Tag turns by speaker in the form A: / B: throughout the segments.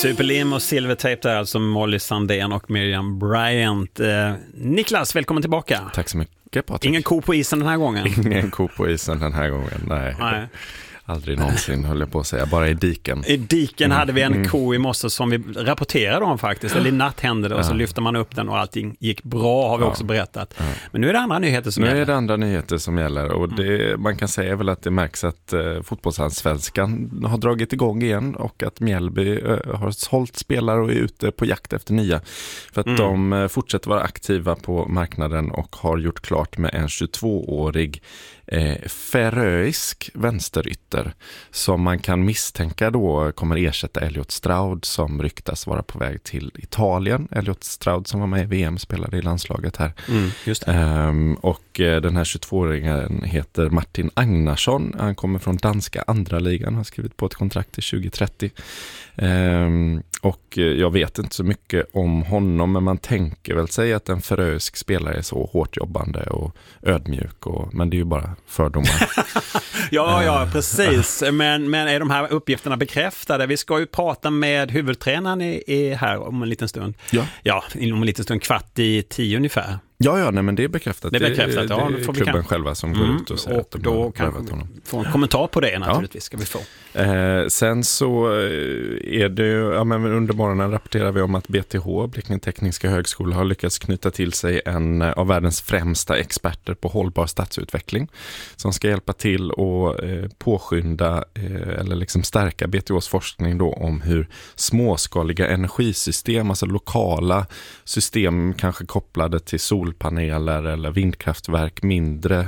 A: Superlim och Silvertape där, alltså Molly Sandén och Miriam Bryant. Niklas, välkommen tillbaka.
B: Tack så mycket, Patrik.
A: Ingen ko på isen den här gången?
B: Ingen ko på isen den här gången, nej. Aldrig någonsin, höll jag på att säga, bara i diken.
A: I diken hade vi en ko i morse som vi rapporterade om faktiskt, eller i natt hände det och så lyfte man upp den och allting gick bra, har vi också berättat. Men nu är det andra nyheter som gäller.
B: Nu är det andra nyheter som gäller och det, man kan säga väl att det märks att fotbollsallsvenskan har dragit igång igen och att Mjällby har sålt spelare och är ute på jakt efter nya. För att de fortsätter vara aktiva på marknaden och har gjort klart med en 22-årig färöisk vänsterytter som man kan misstänka då kommer ersätta Elliot Stroud som ryktas vara på väg till Italien. Elliot Stroud som var med i VM spelade i landslaget här.
A: Just det.
B: Och den här 22-åringen heter Martin Agnarsson. Han kommer från danska andra ligan, har skrivit på ett kontrakt till 2030. Och jag vet inte så mycket om honom, men man tänker väl sig att en färöisk spelare är så hårt jobbande och ödmjuk, men det är ju bara fördomar.
A: Ja, precis. Men är de här uppgifterna bekräftade? Vi ska ju prata med huvudtränaren här om en liten stund. Ja, om en liten stund, 9:15 ungefär.
B: Ja, nej, men det är bekräftat.
A: Det är bekräftat,
B: det är klubben själva som går ut och säger
A: och att då kan få en kommentar på det naturligtvis, ska vi få.
B: Sen så är det ju, men under morgonen rapporterar vi om att BTH, Blekinge Tekniska Högskola, har lyckats knyta till sig en av världens främsta experter på hållbar stadsutveckling som ska hjälpa till och påskynda eller liksom stärka BTHs forskning då om hur småskaliga energisystem, alltså lokala system kanske kopplade till solpaneler eller vindkraftverk, mindre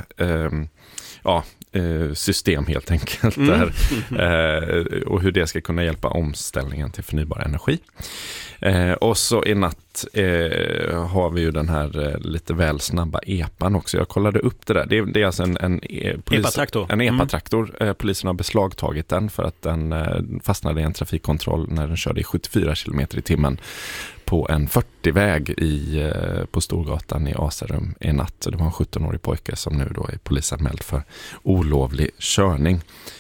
B: system helt enkelt där, och hur det ska kunna hjälpa omställningen till förnybar energi. Och så i natt har vi ju den här lite väl snabba EPAn också. Jag kollade upp det där. Det är alltså en
A: EPA-traktor.
B: En EPA-traktor. Polisen har beslagtagit den för att den fastnade i en trafikkontroll när den körde i 74 km i timmen på en 40-väg på Storgatan i Asarum i natt. Det var en 17-årig pojke som nu då är polisanmäld för olovlig körning.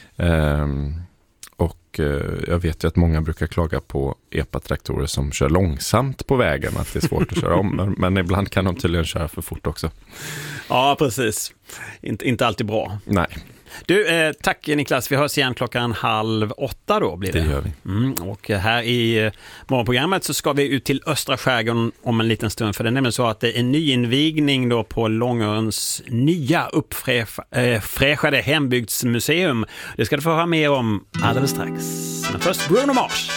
B: Och jag vet ju att många brukar klaga på EPA-traktorer som kör långsamt på vägen, att det är svårt att köra om, men ibland kan de tydligen köra för fort också.
A: Ja, precis. Inte alltid bra.
B: Nej.
A: Du, tack Niklas. Vi hörs igen 7:30 då blir det.
B: Det gör vi.
A: Och här i morgonprogrammet så ska vi ut till Östra skärgården om en liten stund. För det är nämligen så att det är en nyinvigning då på Långöns nya uppfräschade hembygdsmuseum. Det ska du få höra mer om alldeles strax. Men först Bruno Mars.